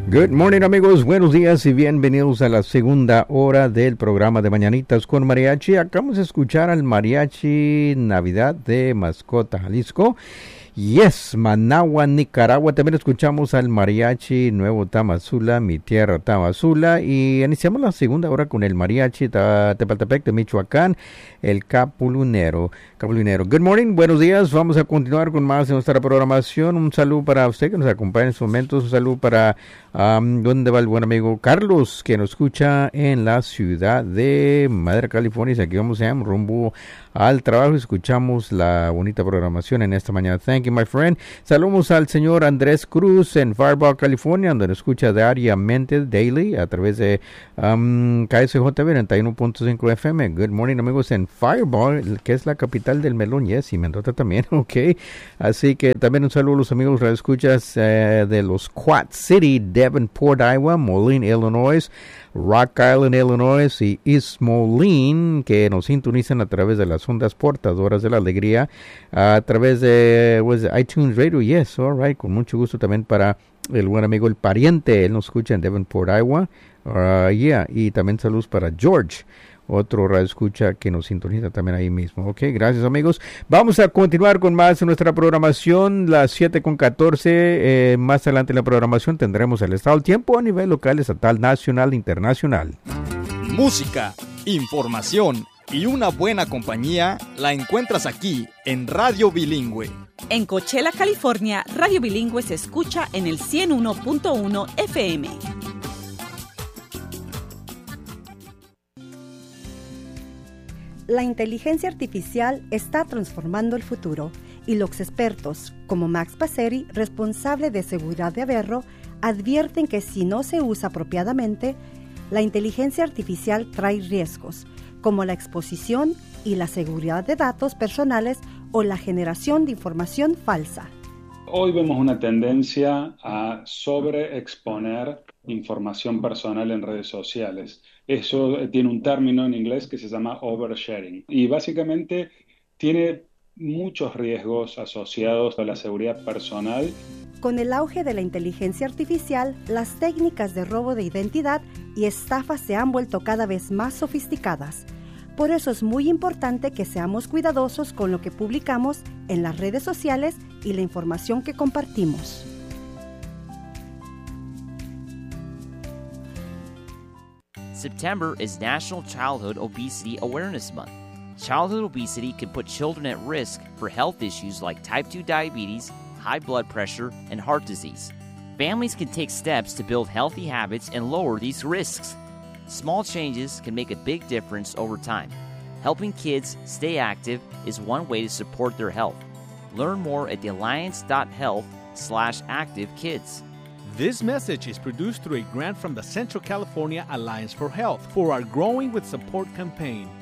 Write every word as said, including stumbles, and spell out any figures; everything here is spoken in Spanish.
Good morning, amigos, buenos días y bienvenidos a la segunda hora del programa de Mañanitas con Mariachi. Acabamos de escuchar al Mariachi Navidad de Mascota, Jalisco. Yes, Managua, Nicaragua. También escuchamos al Mariachi Nuevo Tamazula, Mi Tierra Tamazula. Y iniciamos la segunda hora con el Mariachi Tepaltepec de Michoacán, el Capulunero. Capulunero. Good morning, buenos días. Vamos a continuar con más de nuestra programación. Un saludo para usted que nos acompaña en estos momentos. Un saludo para, um, ¿dónde va el buen amigo Carlos, que nos escucha en la ciudad de Madera, California? Y aquí vamos a rumbo al trabajo. Escuchamos la bonita programación en esta mañana. Thank you, my friend. Saludos al señor Andrés Cruz en Fireball, California, donde nos escucha diariamente, daily, a través de um, K S J B noventa y uno punto cinco F M. Good morning, amigos, en Fireball, que es la capital del melón, yes, y Mendota también, ok. Así que también un saludo a los amigos que escuchas eh, de los Quad City, Davenport, Iowa, Moline, Illinois, Rock Island, Illinois y East Moline, que nos sintonizan a través de las ondas portadoras de la alegría, a través de pues, iTunes Radio. Yes, all right, con mucho gusto también para el buen amigo El Pariente, él nos escucha en Davenport, Iowa, uh, yeah, y también saludos para George, otro radio escucha que nos sintoniza también ahí mismo. Ok, gracias, amigos. Vamos a continuar con más de nuestra programación, las siete con catorce. Eh, más adelante en la programación tendremos el estado del tiempo a nivel local, estatal, nacional, internacional. Música, información y una buena compañía la encuentras aquí en Radio Bilingüe. En Coachella, California, Radio Bilingüe se escucha en el ciento uno punto uno F M. La inteligencia artificial está transformando el futuro y los expertos, como Max Passeri, responsable de seguridad de Averro, advierten que si no se usa apropiadamente, la inteligencia artificial trae riesgos, como la exposición y la seguridad de datos personales o la generación de información falsa. Hoy vemos una tendencia a sobreexponer información personal en redes sociales. Eso tiene un término en inglés que se llama oversharing y básicamente tiene muchos riesgos asociados a la seguridad personal. Con el auge de la inteligencia artificial, las técnicas de robo de identidad y estafa se han vuelto cada vez más sofisticadas. Por eso es muy importante que seamos cuidadosos con lo que publicamos en las redes sociales y la información que compartimos. September is National Childhood Obesity Awareness Month. Childhood obesity can put children at risk for health issues like type two diabetes, high blood pressure, and heart disease. Families can take steps to build healthy habits and lower these risks. Small changes can make a big difference over time. Helping kids stay active is one way to support their health. Learn more at thealliance.health slash active kids. This message is produced through a grant from the Central California Alliance for Health for our Growing with Support campaign.